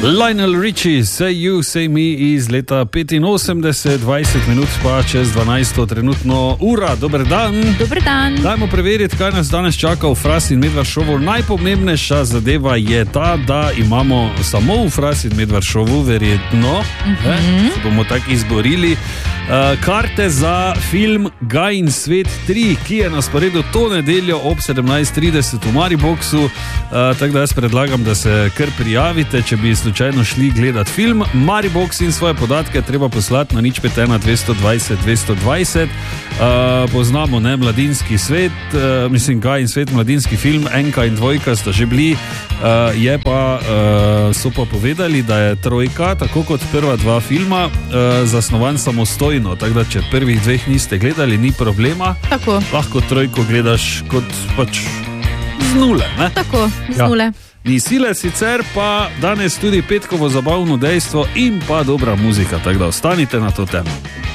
Lionel Richie, Say You, Say Me iz leta 85, 20 minut pa čez 12. trenutno ura. Dober dan. Dober dan. Dajmo preveriti, kaj nas danes čaka v Fras in Medvard šovu. Najpomembnejša zadeva je ta, da imamo samo v Fras in Medvard šovu, verjetno, se bomo tako izborili, karte za film Gaj in svet 3, ki je na sporedu to nedeljo ob 17:30 v Mariboxu. Tako da jaz predlagam, da se kar prijavite, če bi slučajno šli gledati film. Maribox in svoje podatke treba poslati na 051 220 220. Poznamo, ne, Mladinski svet, mislim Gaj in svet, mladinski film, enka in dvojka sta že bili, je pa, so pa povedali, da je trojka, tako kot prva dva filma, zasnovan samostojno, tako da če prvih dveh niste gledali, ni problema. Tako. Lahko trojko gledaš kot pač z nule, ne? Tako, z nule. Ni sile, sicer pa danes tudi petkovo zabavno dejstvo in pa dobra muzika, tako da ostanite na to temo.